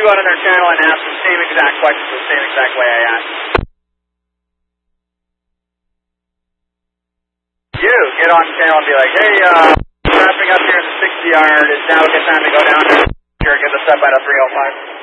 you out on their channel and ask the same exact questions the same exact way I asked. You get on the channel and be like, hey, wrapping up here in the 60 yard. Is now a good time to go down there? Sure, give us up at a 305.